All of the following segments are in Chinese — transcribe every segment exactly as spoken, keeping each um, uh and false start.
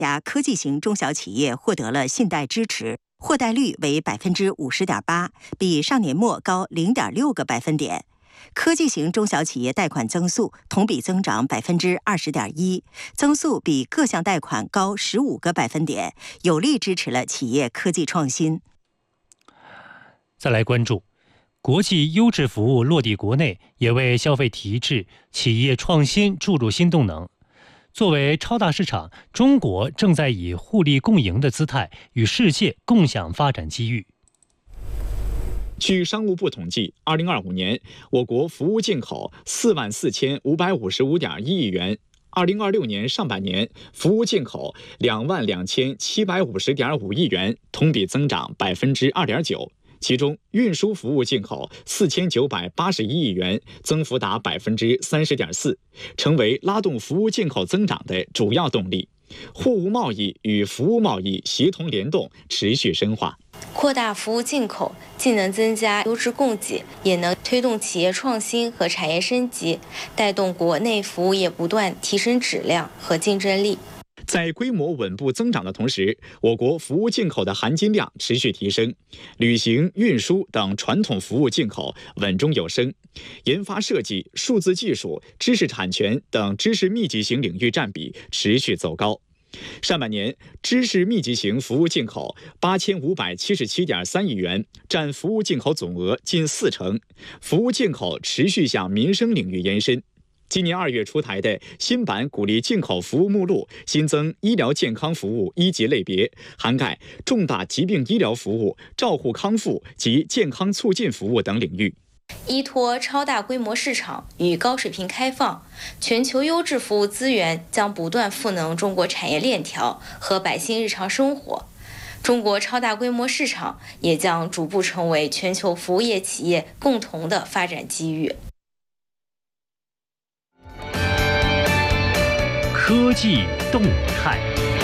家科技型中小企业获得了信贷支持，获贷率为百分之五十点八，比上年末高零点六个百分点。科技型中小企业贷款增速同比增长百分之二十点一，增速比各项贷款高十五个百分点，有力支持了企业科技创新。 再来关注国际优质服务落地国内，也为消费提质、企业创新注入新动能。作为超大市场，中国正在以互利共赢的姿态与世界共享发展机遇。 据商务部统计，二零二五年我国服务进口四万四千五百五十五点一亿元，二零二六年上半年服务进口两万两千七百五十点五亿元，同比增长百分之二点九。其中，运输服务进口四千九百八十一亿元，增幅达百分之三十点四，成为拉动服务进口增长的主要动力。货物贸易与服务贸易协同联动持续深化。 扩大服务进口，既能增加优质供给，也能推动企业创新和产业升级，带动国内服务业不断提升质量和竞争力。 在规模稳步增长的同时，我国服务进口的含金量持续提升，旅行、运输等传统服务进口稳中有升，研发设计、数字技术、知识产权等知识密集型领域占比持续走高。上半年，知识密集型服务进口八千五百七十七点三亿元，占服务进口总额近四成。服务进口持续向民生领域延伸。今年二月出台的新版鼓励进口服务目录新增医疗健康服务一级类别，涵盖重大疾病医疗服务、照护康复及健康促进服务等领域。 依托超大规模市场与高水平开放，全球优质服务资源将不断赋能中国产业链条和百姓日常生活。中国超大规模市场也将逐步成为全球服务业企业共同的发展机遇。 科技动态。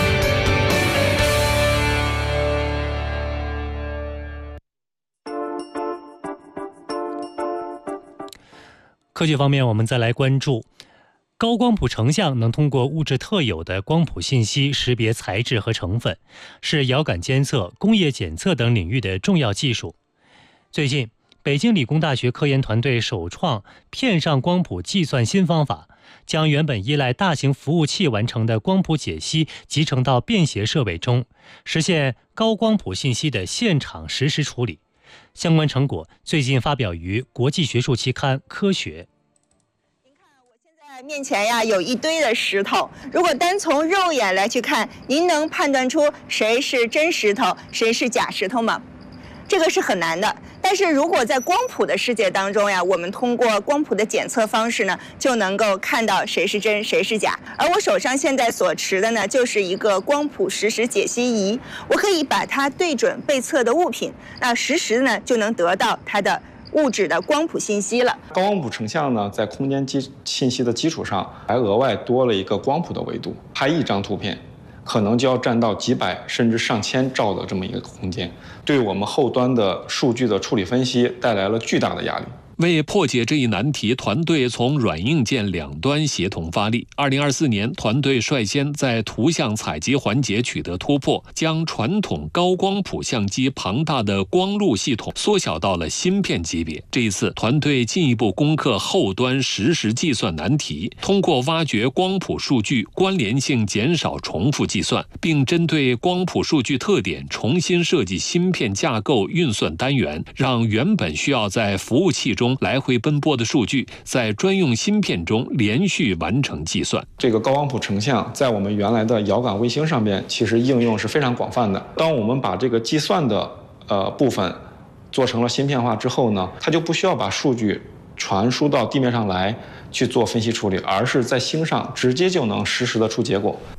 科技方面，我们再来关注高光谱成像能通过物质特有的光谱信息识别材质和成分，是遥感监测、工业检测等领域的重要技术。最近，北京理工大学科研团队首创片上光谱计算新方法，将原本依赖大型服务器完成的光谱解析集成到便携设备中，实现高光谱信息的现场实时处理。相关成果最近发表于国际学术期刊《科学》。 您看，我现在面前呀有一堆的石头，如果单从肉眼来去看，您能判断出谁是真石头，谁是假石头吗？这个是很难的。但是如果在光谱的世界当中呀，我们通过光谱的检测方式呢，就能够看到谁是真谁是假。而我手上现在所持的呢，就是一个光谱实时解析仪，我可以把它对准被测的物品，那实时呢就能得到它的物质的光谱信息了。 高光谱成像呢，在空间基信息的基础上，还额外多了一个光谱的维度，拍一张图片可能就要占到几百甚至上千兆的这么一个空间，对我们后端的数据的处理分析带来了巨大的压力。 为破解这一难题，团队从软硬件两端协同发力。二零二四年，团队率先在图像采集环节取得突破，将传统高光谱相机庞大的光路系统缩小到了芯片级别。这一次，团队进一步攻克后端实时计算难题，通过挖掘光谱数据关联性，减少重复计算，并针对光谱数据特点重新设计芯片架构运算单元，让原本需要在服务器中来回奔波的数据，在专用芯片中连续完成计算。 这个高光谱成像在我们原来的遥感卫星上面，其实应用是非常广泛的。当我们把这个计算的呃部分做成了芯片化之后呢，它就不需要把数据传输到地面上来去做分析处理，而是在星上直接就能实时的出结果。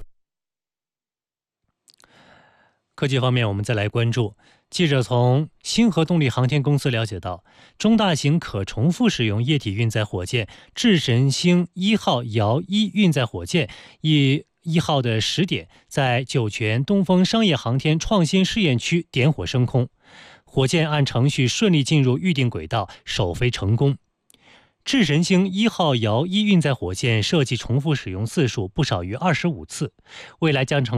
科技方面，我们再来关注。记者从星河动力航天公司了解到，中大型可重复使用液体运载火箭智神星一号遥一运载火箭以一号的十点在酒泉东风商业航天创新试验区点火升空，火箭按程序顺利进入预定轨道，首飞成功。智神星一号遥一运载火箭设计重复使用次数不少于二十五次，未来将成